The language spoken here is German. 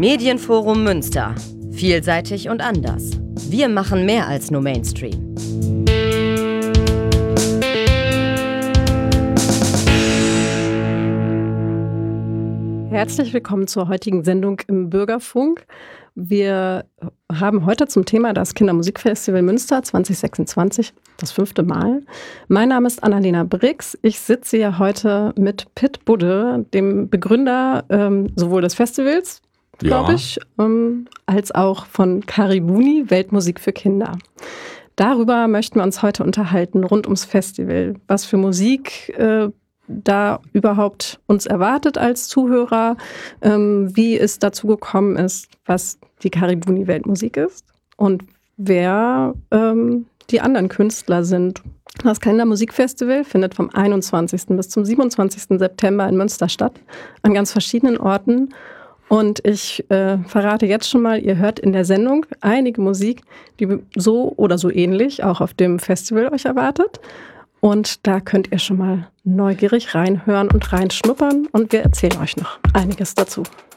Medienforum Münster. Vielseitig und anders. Wir machen mehr als nur Mainstream. Herzlich willkommen zur heutigen Sendung im Bürgerfunk. Wir haben heute zum Thema das Kindermusikfestival Münster 2026, das 5. Mal. Mein Name ist Annalena Brix. Ich sitze hier heute mit Pit Budde, dem Begründer sowohl des Festivals, glaube ich, als auch von Karibuni, Weltmusik für Kinder. Darüber möchten wir uns heute unterhalten, rund ums Festival. Was für Musik da überhaupt uns erwartet als Zuhörer, wie es dazu gekommen ist, was die Karibuni Weltmusik ist und wer die anderen Künstler sind. Das Kindermusikfestival findet vom 21. bis zum 27. September in Münster statt, an ganz verschiedenen Orten. Und ich verrate jetzt schon mal, ihr hört in der Sendung einige Musik, die so oder so ähnlich auch auf dem Festival euch erwartet. Und da könnt ihr schon mal neugierig reinhören und reinschnuppern und wir erzählen euch noch einiges dazu.